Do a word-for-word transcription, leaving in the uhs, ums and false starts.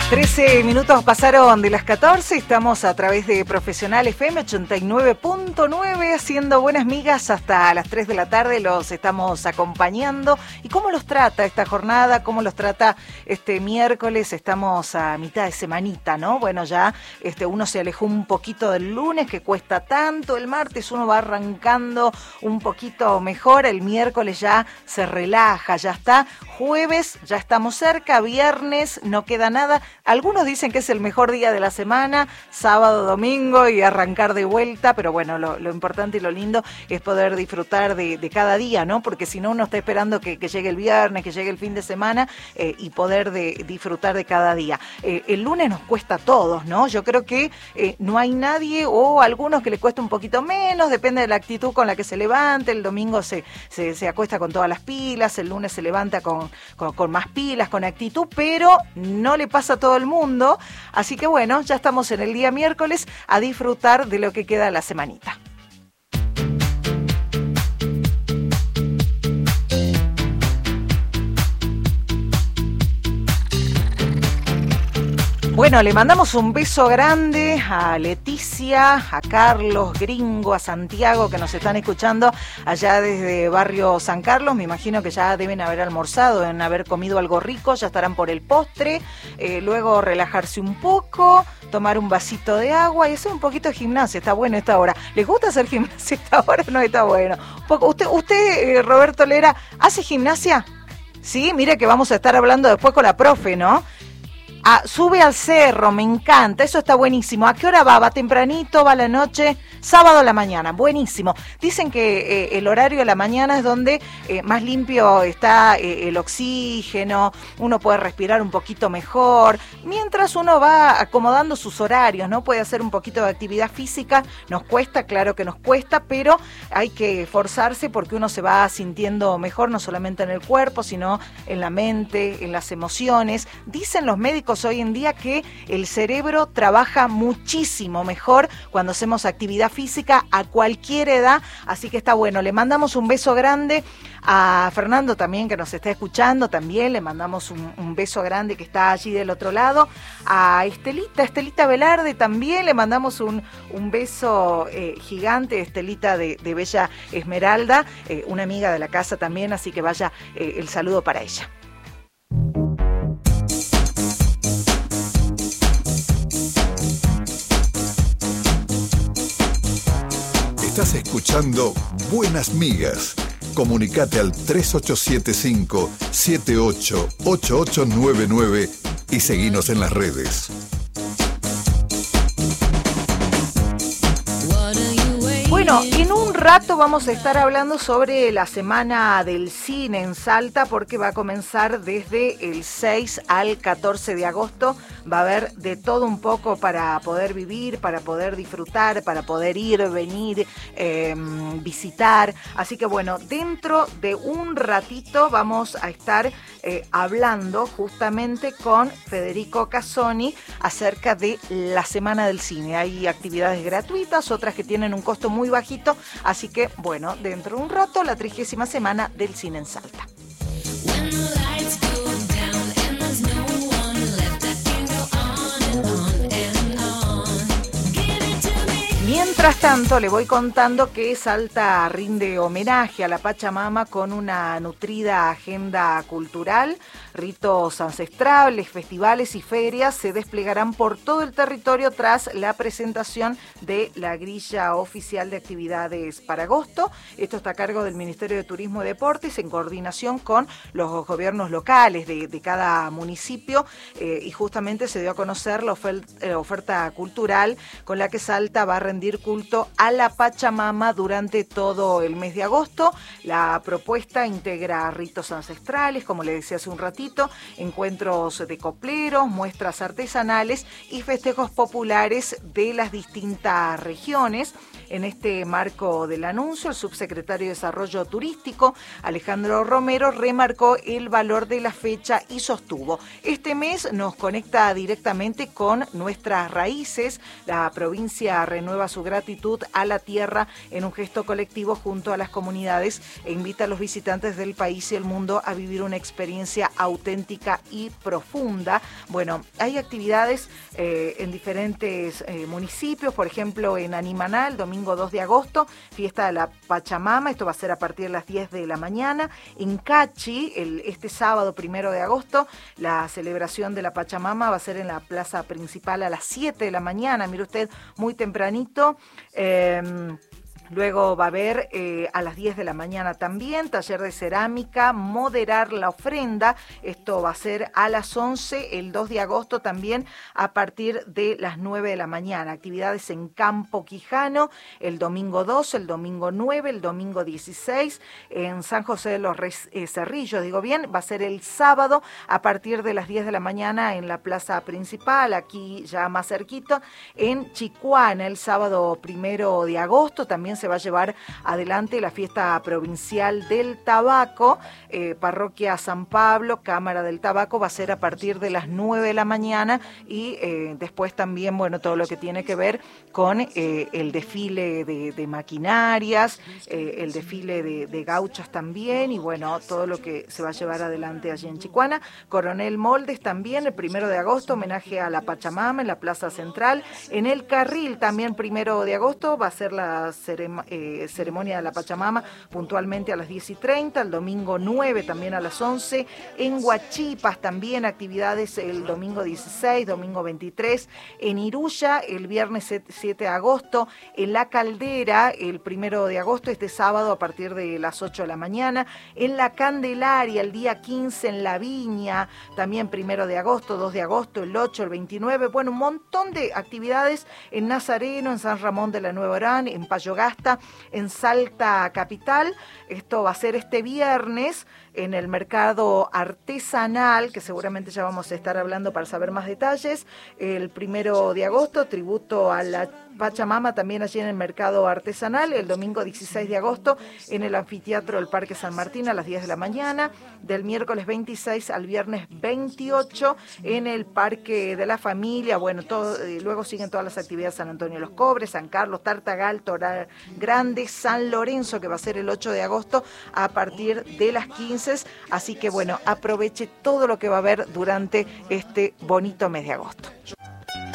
trece minutos pasaron de las catorce, estamos a través de Profesional F M ochenta y nueve punto nueve haciendo buenas migas hasta las tres de la tarde, los estamos acompañando. ¿Y cómo los trata esta jornada? ¿Cómo los trata este miércoles? Estamos a mitad de semanita, ¿no? Bueno, ya este uno se alejó un poquito del lunes, que cuesta tanto, el martes uno va arrancando un poquito mejor, el miércoles ya se relaja, ya está, jueves ya estamos cerca, viernes no queda nada. Algunos dicen que es el mejor día de la semana, sábado, domingo y arrancar de vuelta, pero bueno, lo, lo importante y lo lindo es poder disfrutar de, de cada día, ¿no? Porque si no, uno está esperando que, que llegue el viernes, que llegue el fin de semana eh, y poder de, disfrutar de cada día. Eh, el lunes nos cuesta a todos, ¿no? Yo creo que eh, no hay nadie o algunos que les cuesta un poquito menos, depende de la actitud con la que se levante. El domingo se, se, se acuesta con todas las pilas, el lunes se levanta con, con, con más pilas, con actitud, pero no le pasa a todo el mundo, así que bueno, ya estamos en el día miércoles a disfrutar de lo que queda de la semanita. Bueno, le mandamos un beso grande a Leticia, a Carlos, Gringo, a Santiago, que nos están escuchando allá desde Barrio San Carlos. Me imagino que ya deben haber almorzado, deben haber comido algo rico, ya estarán por el postre, eh, luego relajarse un poco, tomar un vasito de agua y hacer un poquito de gimnasia. Está bueno esta hora. ¿Les gusta hacer gimnasia esta hora? No está bueno. Poco. ¿Usted, usted eh, Roberto Lera, hace gimnasia? Sí, mire que vamos a estar hablando después con la profe, ¿no? Ah, sube al cerro, me encanta, eso está buenísimo. ¿A qué hora va? ¿Va tempranito? ¿Va a la noche? Sábado a la mañana, buenísimo. Dicen que eh, el horario de la mañana es donde eh, más limpio está eh, el oxígeno, uno puede respirar un poquito mejor, mientras uno va acomodando sus horarios, ¿no? Puede hacer un poquito de actividad física, nos cuesta, claro que nos cuesta, pero hay que esforzarse porque uno se va sintiendo mejor, no solamente en el cuerpo, sino en la mente, en las emociones. Dicen los médicos hoy en día que el cerebro trabaja muchísimo mejor cuando hacemos actividad física a cualquier edad, así que está bueno. Le mandamos un beso grande a Fernando también, que nos está escuchando, también le mandamos un, un beso grande que está allí del otro lado, a Estelita, Estelita Velarde también le mandamos un, un beso eh, gigante, Estelita de, de Bella Esmeralda, eh, una amiga de la casa también, así que vaya eh, el saludo para ella. Estás escuchando Buenas Migas. Comunicate al tres ocho siete cinco, siete ocho ocho ocho nueve nueve y seguinos en las redes. Bueno, en un rato vamos a estar hablando sobre la Semana del Cine en Salta, porque va a comenzar desde el seis al catorce de agosto. Va a haber de todo un poco para poder vivir, para poder disfrutar, para poder ir, venir, eh, visitar. Así que bueno, dentro de un ratito vamos a estar eh, hablando justamente con Federico Casoni acerca de la Semana del Cine. Hay actividades gratuitas, otras que tienen un costo muy bajito, así que bueno, dentro de un rato la trigésima Semana del Cine en Salta. Mientras tanto, le voy contando que Salta rinde homenaje a la Pachamama con una nutrida agenda cultural. Ritos ancestrales, festivales y ferias se desplegarán por todo el territorio tras la presentación de la grilla oficial de actividades para agosto. Esto está a cargo del Ministerio de Turismo y Deportes en coordinación con los gobiernos locales de, de cada municipio eh, y justamente se dio a conocer la oferta, eh, oferta cultural con la que Salta va a rendir culto a la Pachamama durante todo el mes de agosto. La propuesta integra ritos ancestrales, como le decía hace un ratito, encuentros de copleros, muestras artesanales y festejos populares de las distintas regiones. En este marco del anuncio, el subsecretario de Desarrollo Turístico, Alejandro Romero, remarcó el valor de la fecha y sostuvo: este mes nos conecta directamente con nuestras raíces. La provincia renueva su gratitud a la tierra en un gesto colectivo junto a las comunidades e invita a los visitantes del país y el mundo a vivir una experiencia auténtica y profunda. Bueno, hay actividades eh, en diferentes eh, municipios, por ejemplo en Animaná, el domingo dos de agosto, fiesta de la Pachamama, esto va a ser a partir de las diez de la mañana. En Cachi, el, este sábado primero de agosto, la celebración de la Pachamama va a ser en la plaza principal a las siete de la mañana, mire usted, muy tempranito. Eh, Luego va a haber eh, a las diez de la mañana también taller de cerámica, moderar la ofrenda. Esto va a ser a las once, el dos de agosto también a partir de las nueve de la mañana. Actividades en Campo Quijano, el domingo dos, el domingo nueve, el domingo dieciséis. En San José de los Res, eh, Cerrillos, digo bien, va a ser el sábado a partir de las diez de la mañana en la plaza principal, aquí ya más cerquita. En Chicuana, el sábado primero de agosto, también se va a llevar adelante la fiesta provincial del tabaco, eh, parroquia San Pablo, Cámara del Tabaco, va a ser a partir de las nueve de la mañana y eh, después también, bueno, todo lo que tiene que ver con eh, el desfile de, de maquinarias, eh, el desfile de, de gauchas también y bueno, todo lo que se va a llevar adelante allí en Chicuana. Coronel Moldes también, el primero de agosto, homenaje a la Pachamama en la Plaza Central. En el Carril también primero de agosto va a ser la ceremonia Eh, ceremonia de la Pachamama puntualmente a las diez y treinta, el domingo nueve también a las once. En Huachipas también actividades el domingo dieciséis, domingo veintitrés. En Iruya el viernes siete de agosto. En La Caldera el primero de agosto, este sábado a partir de las ocho de la mañana. En La Candelaria el día quince, en La Viña también primero de agosto, dos de agosto, el ocho, el veintinueve. Bueno, un montón de actividades en Nazareno, en San Ramón de la Nueva Orán, en Payogasta, en Salta Capital. Esto va a ser este viernes en el mercado artesanal, que seguramente ya vamos a estar hablando para saber más detalles. El primero de agosto, tributo a la Pachamama también allí en el mercado artesanal. El domingo dieciséis de agosto en el anfiteatro del Parque San Martín a las diez de la mañana. Del miércoles veintiséis al viernes veintiocho en el Parque de la Familia. Bueno, todo, eh, luego siguen todas las actividades: San Antonio de los Cobres, San Carlos, Tartagal, Toral Grande, San Lorenzo, que va a ser el ocho de agosto a partir de las quince. Así que bueno, aproveche todo lo que va a haber durante este bonito mes de agosto.